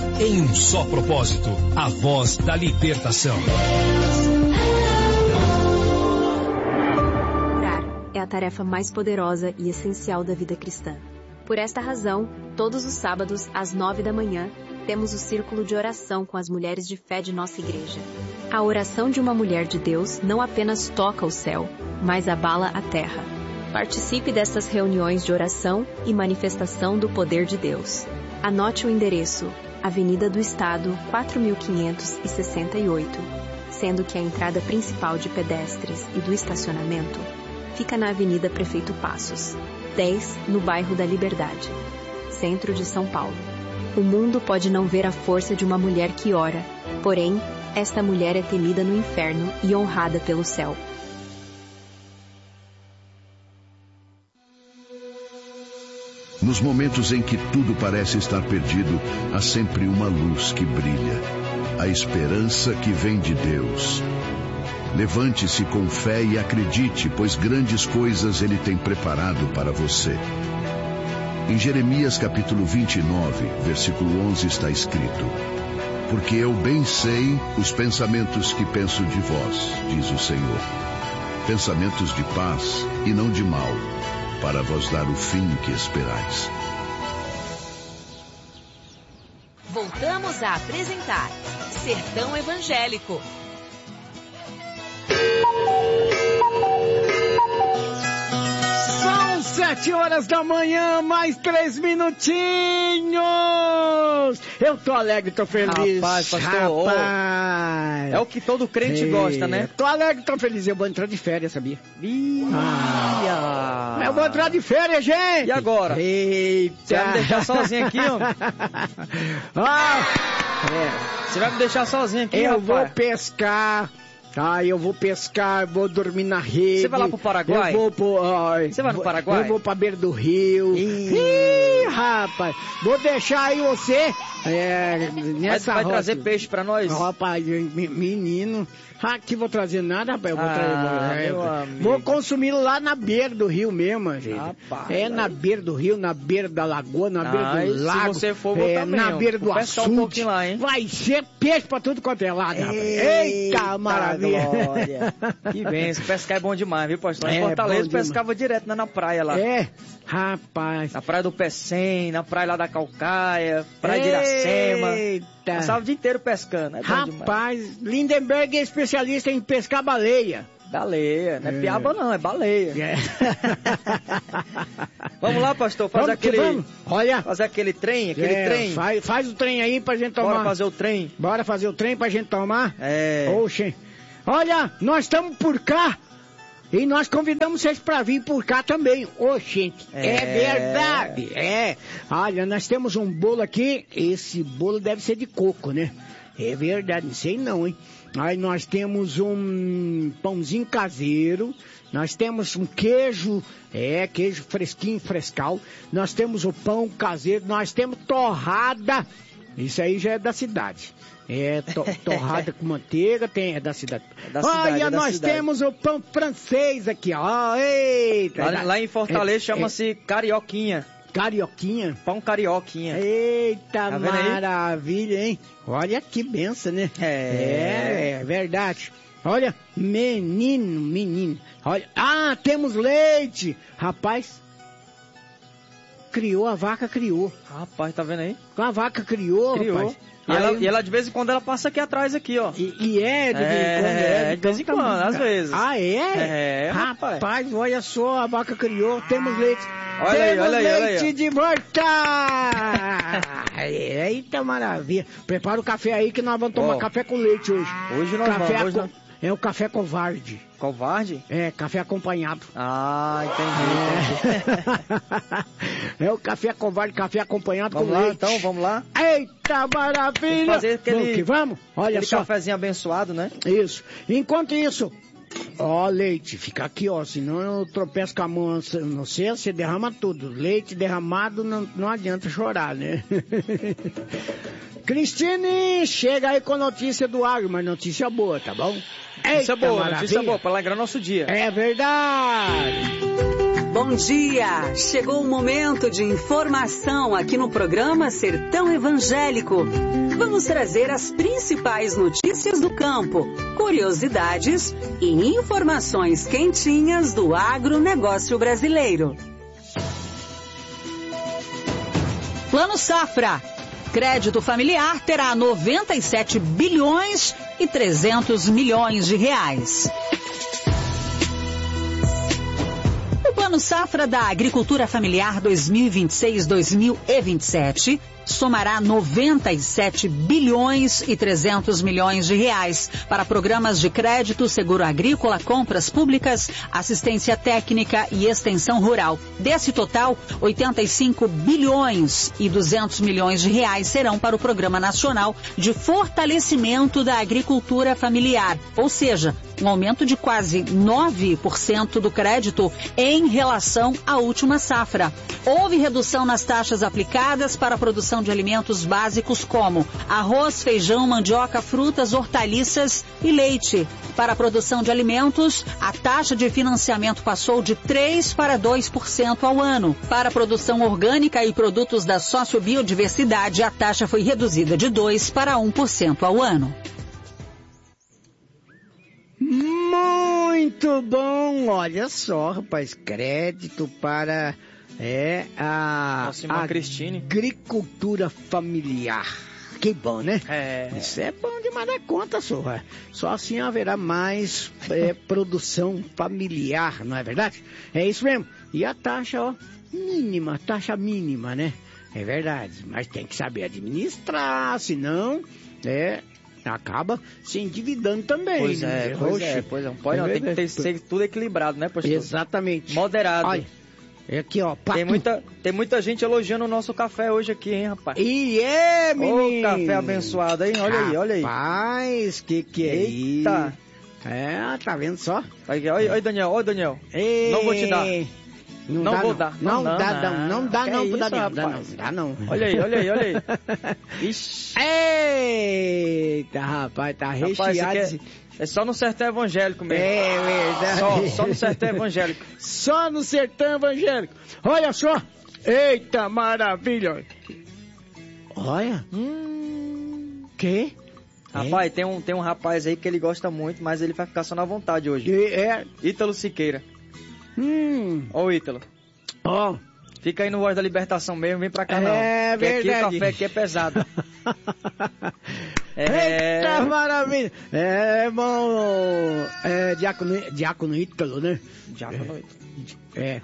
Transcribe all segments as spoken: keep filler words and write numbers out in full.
em um só propósito, a voz da libertação. Orar é a tarefa mais poderosa e essencial da vida cristã. Por esta razão, todos os sábados, às nove da manhã, temos o círculo de oração com as mulheres de fé de nossa igreja. A oração de uma mulher de Deus não apenas toca o céu, mas abala a terra. Participe destas reuniões de oração e manifestação do poder de Deus. Anote o endereço: Avenida do Estado, quatro mil quinhentos e sessenta e oito, sendo que a entrada principal de pedestres e do estacionamento fica na Avenida Prefeito Passos, dez, no bairro da Liberdade, centro de São Paulo. O mundo pode não ver a força de uma mulher que ora, porém, esta mulher é temida no inferno e honrada pelo céu. Nos momentos em que tudo parece estar perdido, há sempre uma luz que brilha. A esperança que vem de Deus. Levante-se com fé e acredite, pois grandes coisas Ele tem preparado para você. Em Jeremias capítulo vinte e nove, versículo onze está escrito: Porque eu bem sei os pensamentos que penso de vós, diz o Senhor. Pensamentos de paz e não de mal, para vos dar o fim que esperais. Voltamos a apresentar Sertão Evangélico. São sete horas da manhã, mais três minutinhos. Eu tô alegre, tô feliz. Rapaz, pastor, Rapaz. É o que todo crente Ei, gosta, né? Tô alegre, tô feliz. Eu vou entrar de férias, sabia? Ih, ah, eu vou entrar de férias, gente. E agora? Eita. Você vai me deixar sozinho aqui, ó? ah, é. Você vai me deixar sozinho aqui, Eu rapaz? vou pescar. Ah, eu vou pescar, vou dormir na rede. Você vai lá pro Paraguai? Eu vou pro... Ai, Você vai no Paraguai? Eu vou pra beira do rio. Ih, Ih rapaz. Vou deixar aí você... É, nessa vai, vai roça. trazer peixe pra nós? Rapaz, menino... Aqui vou trazer nada, rapaz. Eu vou, Ah, trazer, meu vou, amigo. vou consumir lá na beira do rio mesmo, gente. Rapaz, é na beira do rio, na beira da lagoa, na beira Ah, do lago. se você for, vou é, também, na ó. beira do Vou pescar um açude. pouquinho lá, hein? Vai ser peixe pra tudo quanto é lado, rapaz. Eita, Eita, maravilha. glória. Que benção, pescar é bom demais, viu, pastor? Em É, Fortaleza bom pescava direto na, na praia lá. É, rapaz. Na praia do Pecém, na praia lá da Calcaia, praia de Iracema. Eita. Passava o dia inteiro pescando, é bom demais. Rapaz, Lindenberg é especialista em pescar baleia. Baleia, não é, É. piaba não, é baleia. É. Vamos lá, pastor, fazer Vamos que aquele... vamos. Olha. Fazer aquele trem, aquele É, trem. Faz, faz o trem aí pra gente tomar. Bora fazer o trem. Bora fazer o trem pra gente tomar? É. Oxe. Olha, nós estamos por cá. E nós convidamos vocês para vir por cá também. Ô, gente, é. é verdade. É. Olha, nós temos um bolo aqui. Esse bolo deve ser de coco, né? É verdade, não sei não, hein? Aí nós temos um pãozinho caseiro. Nós temos um queijo, é, queijo fresquinho, frescal. Nós temos o pão caseiro. Nós temos torrada. Isso aí já é da cidade. É, to, torrada com manteiga, tem, é da cidade. É da cidade, Olha, é da nós cidade. temos o pão francês aqui, ó. Eita, Lá, lá em Fortaleza é, chama-se carioquinha. É, carioquinha. Pão carioquinha. Eita, Tá vendo aí? maravilha, hein? Olha que benção, né? É. É, é verdade. Olha, menino, menino. Olha, ah, temos leite. Rapaz, criou, a vaca criou. Rapaz, tá vendo aí? A vaca criou, Criou. rapaz. E ela, Aí- e ela de vez em quando ela passa aqui atrás aqui, ó. E, e é, de vez em É, quando é. de vez em então quando, tá- às vezes. Ah, é? É, rapaz. rapaz. olha só, a vaca criou, temos leite. Olha aí, temos olha aí, olha leite aí, ó. de volta! Eita maravilha. Prepara o café aí que nós vamos tomar Ó, café com leite hoje. Hoje nós café vamos, hoje co- nós... É o café covarde. Covarde? É, café acompanhado. Ah, entendi. entendi. É, o café covarde, café acompanhado Vamos com lá, leite. então, vamos lá. Eita maravilha! Tem que fazer aquele- Vamos que vamos? Olha Aquele só. cafezinho abençoado, né? Isso. Enquanto isso, ó, leite, fica aqui, ó, senão eu tropeço com a mão, não sei, você derrama tudo. Leite derramado, não, não adianta chorar, né? Cristine, chega aí com notícia do agro, mas notícia boa, tá bom? Notícia Eita, boa, maravilha. notícia boa, pra alegrar nosso dia. É verdade. Bom Bom dia! Chegou o momento de informação aqui no programa Sertão Evangélico. Vamos trazer as principais notícias do campo, curiosidades e informações quentinhas do agronegócio brasileiro. Plano Safra. Crédito familiar terá noventa e sete bilhões e trezentos milhões de reais. O Plano Safra da Agricultura Familiar dois mil e vinte e seis a dois mil e vinte e sete somará noventa e sete bilhões e trezentos milhões de reais para programas de crédito, seguro agrícola, compras públicas, assistência técnica e extensão rural. Desse total, oitenta e cinco bilhões e duzentos milhões de reais serão para o Programa Nacional de Fortalecimento da Agricultura Familiar, ou seja, um aumento de quase nove por cento do crédito em relação à última safra. Houve redução nas taxas aplicadas para a produção de alimentos básicos como arroz, feijão, mandioca, frutas, hortaliças e leite. Para a produção de alimentos, a taxa de financiamento passou de três para dois por cento ao ano. Para a produção orgânica e produtos da sociobiodiversidade, a taxa foi reduzida de dois para um por cento ao ano. Muito bom, olha só, rapaz, crédito para é, a agricultura familiar. Que bom, né? É. Isso é bom demais da conta, só. Só assim haverá mais é, produção familiar, não é verdade? É isso mesmo. E a taxa, ó, mínima, taxa mínima, né? É verdade, mas tem que saber administrar, senão, é... acaba se endividando também. Pois é, né? pois Oxe, é, pois é. Não pode é não, tem que ter, verdade. ser tudo equilibrado, né, pastor? Exatamente. Moderado. Olha, é aqui, ó. Pato. Tem muita, tem muita gente elogiando o nosso café hoje aqui, hein, rapaz? E é, menino. Ô, café abençoado, hein? Olha aí, olha aí. Rapaz, que que é Eita. isso? É, tá vendo só? Olha, olha, olha, Daniel, olha, Daniel. Ei. Não vou te dar. Não, Não dá, vou não. dar. Não, Não, dá, não, não. Não dá, Que não. isso, Dá, não. Dá, não. rapaz? Dá, não. Olha aí, olha aí, olha aí. Ixi. Eita, rapaz, tá Rapaz, recheado. isso aqui é, é só no sertão evangélico mesmo. É verdade. Só, só no sertão evangélico. Só no sertão evangélico. Olha só. Eita, maravilha. Olha. Hum. Que? Rapaz, tem um, tem um rapaz aí que ele gosta muito, mas ele vai ficar só na vontade hoje. Que é? Ítalo Siqueira. Hum. Ó o Ítalo. Ó. Fica aí no Voz da Libertação mesmo, vem pra cá não. É que verdade. aqui o café aqui é pesado. É... Eita, maravilha. É, bom. É, Diácono, Diácono Ítalo, né? Diácono Ítalo. É.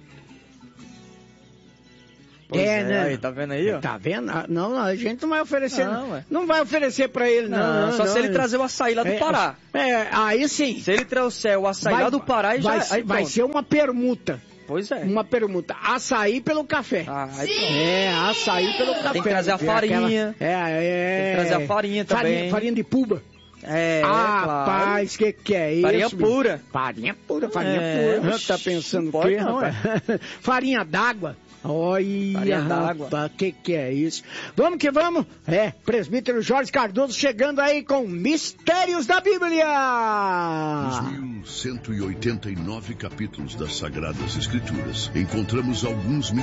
Pois é, é, né? Aí, tá vendo aí, ó? Tá vendo? Ah, Não, não, a gente não vai oferecer. Não, Não, ué. não vai oferecer pra ele, não. Não, não só não, se ele não. trazer o açaí lá do É, Pará. É, aí sim. Se ele trouxer o açaí lá do Pará, aí vai, já... Aí vai pronto. ser uma permuta. Pois é. Uma permuta. Açaí pelo café. Ah, aí pronto. É, açaí pelo café. Tem que trazer a É farinha. aquela- É, é. Tem que trazer a farinha também. Farinha, farinha de puba. É, ah, claro. Rapaz, que que é isso? Farinha meu? pura. Farinha pura, farinha É, pura. oxi, Tá pensando não o pode quê, não, rapaz? Farinha d'água. Olha, Farinha d'água. rapaz, que que é isso? Vamos que vamos. É, presbítero Jorge Cardoso chegando aí com Mistérios da Bíblia. Nos mil cento e oitenta e nove capítulos das Sagradas Escrituras, encontramos alguns